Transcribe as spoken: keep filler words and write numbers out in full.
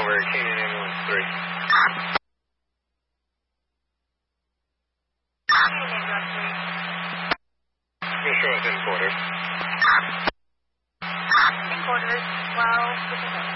over Canyon Ambulance three. Canyon Ambulance three. You show us in quarters. In quarters, twelve, which is